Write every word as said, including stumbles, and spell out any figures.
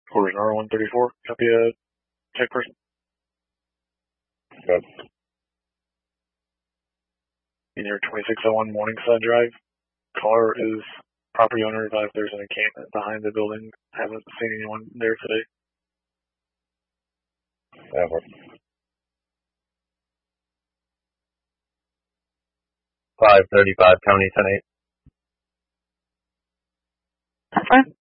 Quarters R one thirty-four, copy a check person. Good. In your twenty-six oh one Morningside Drive, caller is property owner advised there's an encampment behind the building. Haven't seen anyone there today. Ever. five thirty-five, County ten eight. That's fine.